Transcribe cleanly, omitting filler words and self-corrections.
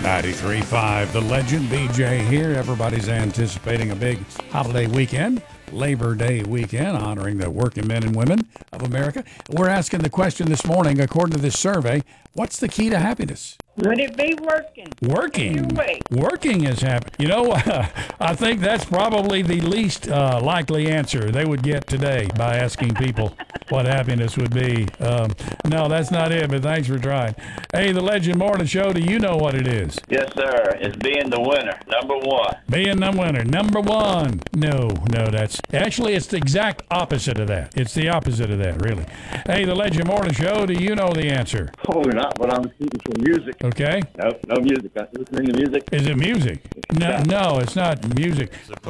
93.5, The Legend, BJ here. Everybody's anticipating a big holiday weekend, Labor Day weekend, honoring the working men and women of America. We're asking the question this morning, according to this survey, what's the key to happiness? Would it be working? Working. Either way. Working is happy. You know, I think that's probably the least likely answer they would get today by asking people what happiness would be. No, that's not it, but thanks for trying. Hey, the Legend Morning Show, do you know what it is? Yes, sir. It's being the winner, number one. Being the winner, number one. No, that's actually it's the exact opposite of that. It's the opposite of that, really. Hey, the Legend Morning Show, do you know the answer? Probably not, but I'm shooting for music. Okay. No music. I'm listening to music. Is it music? No, it's not music.